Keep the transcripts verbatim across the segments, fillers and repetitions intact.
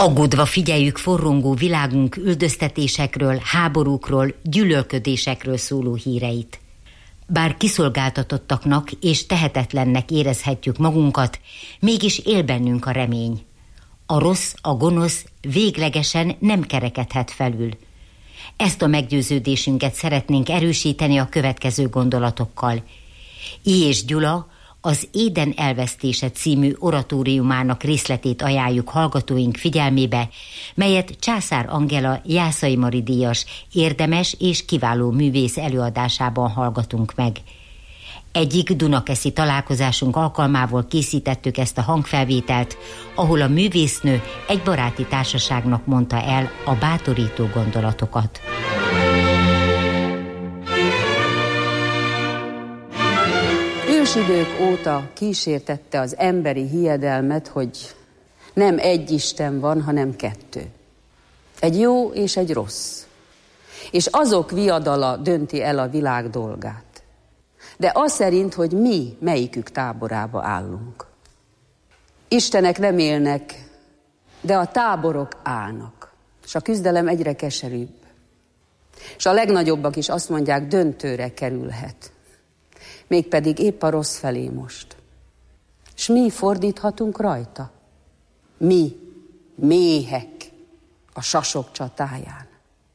Aggódva figyeljük forrongó világunk üldöztetésekről, háborúkról, gyűlölködésekről szóló híreit. Bár kiszolgáltatottaknak és tehetetlennek érezhetjük magunkat, mégis él bennünk a remény. A rossz, a gonosz véglegesen nem kerekedhet felül. Ezt a meggyőződésünket szeretnénk erősíteni a következő gondolatokkal. I. Gyula az Éden elvesztése című oratóriumának részletét ajánljuk hallgatóink figyelmébe, melyet Császár Angela Jászai Mari díjas érdemes és kiváló művész előadásában hallgatunk meg. Egyik dunakeszi találkozásunk alkalmából készítettük ezt a hangfelvételt, ahol a művésznő egy baráti társaságnak mondta el a bátorító gondolatokat. Ősidők óta kísértette az emberi hiedelmet, hogy nem egy Isten van, hanem kettő. Egy jó és egy rossz. És azok viadala dönti el a világ dolgát. De az szerint, hogy mi melyikük táborába állunk. Istenek nem élnek, de a táborok állnak. És a küzdelem egyre keserűbb. És a legnagyobbak is azt mondják, döntőre kerülhet. Mégpedig épp a rossz felé most. És mi fordíthatunk rajta? Mi, méhek a sasok csatáján.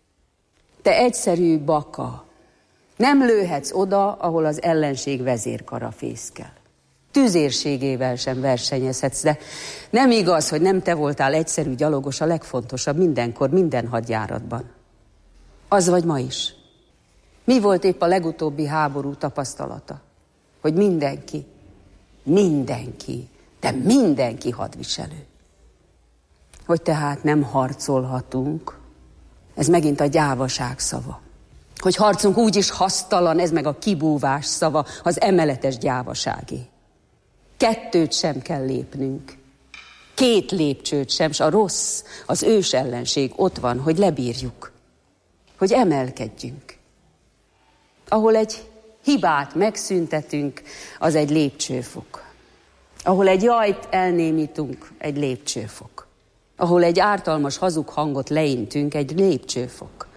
Te egyszerű baka, nem lőhetsz oda, ahol az ellenség vezérkara fészkel. Tüzérségével sem versenyezhetsz, de nem igaz, hogy nem te voltál egyszerű gyalogos, a legfontosabb mindenkor, minden hadjáratban. Az vagy ma is. Mi volt épp a legutóbbi háború tapasztalata? Hogy mindenki, mindenki, de mindenki hadviselő. Hogy tehát nem harcolhatunk, ez megint a gyávaság szava. Hogy harcunk úgyis hasztalan, ez meg a kibúvás szava, az emeletes gyávaságé. Kettőt sem kell lépnünk. Két lépcsőt sem, s a rossz, az ős ellenség ott van, hogy lebírjuk. Hogy emelkedjünk. Ahol egy hibát megszüntetünk, az egy lépcsőfok. Ahol egy jajt elnémítunk, egy lépcsőfok. Ahol egy ártalmas hazug hangot leintünk, egy lépcsőfok.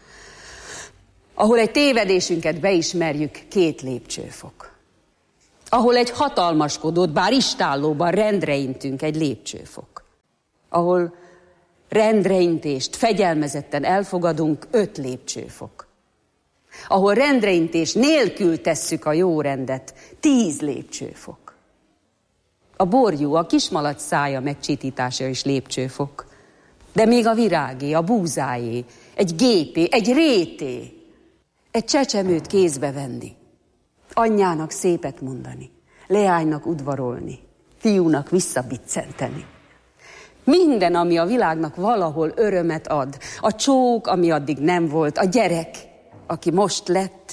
Ahol egy tévedésünket beismerjük, két lépcsőfok. Ahol egy hatalmaskodót, bár istállóban rendreintünk, egy lépcsőfok. Ahol rendreintést fegyelmezetten elfogadunk, öt lépcsőfok. Ahol rendreintés nélkül tesszük a jó rendet, tíz lépcsőfok. A borjú, a kismalac szája megcsitítása is lépcsőfok. De még a virágé, a búzáé, egy gépé, egy rété, egy csecsemőt kézbe venni, anyjának szépet mondani, leánynak udvarolni, fiúnak visszabiccenteni. Minden, ami a világnak valahol örömet ad, a csók, ami addig nem volt, a gyerek, aki most lett,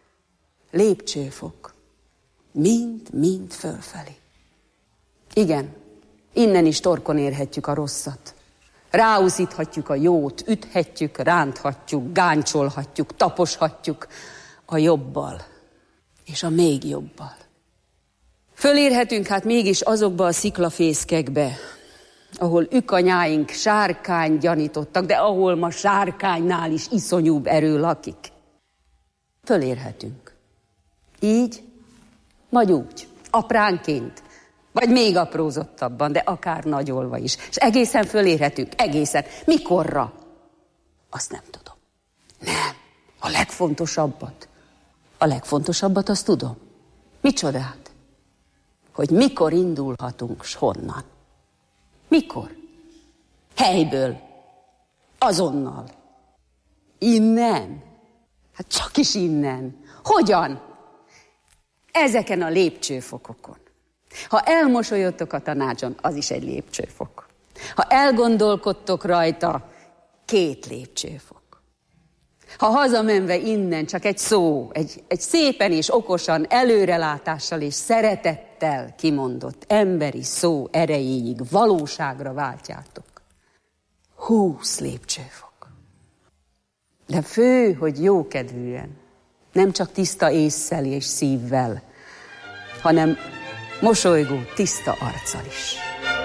lépcsőfok, mind-mind fölfelé. Igen, innen is torkon érhetjük a rosszat. Ráúszíthatjuk a jót, üthetjük, ránthatjuk, gáncsolhatjuk, taposhatjuk a jobbal és a még jobbal. Fölérhetünk hát mégis azokba a sziklafészkekbe, ahol ükanyáink sárkány gyanítottak, de ahol ma sárkánynál is iszonyúbb erő lakik. Fölérhetünk. Így, vagy úgy, apránként, vagy még aprózottabban, de akár nagyolva is. És egészen fölérhetünk, egészen. Mikorra? Azt nem tudom. Nem, a legfontosabbat. A legfontosabbat azt tudom. Micsodát? Hogy mikor indulhatunk, s honnan. Mikor? Helyből. Azonnal. Innen? Hát csak is innen. Hogyan? Ezeken a lépcsőfokokon. Ha elmosolyodtok a tanácson, az is egy lépcsőfok. Ha elgondolkodtok rajta, két lépcsőfok. Ha hazamenve innen csak egy szó, egy, egy szépen és okosan, előrelátással és szeretettel kimondott emberi szó erejéig valóságra váltjátok. Húsz lépcsőfok. De fő, hogy jókedvűen, nem csak tiszta ésszel és szívvel, hanem mosolygó, tiszta arccal is.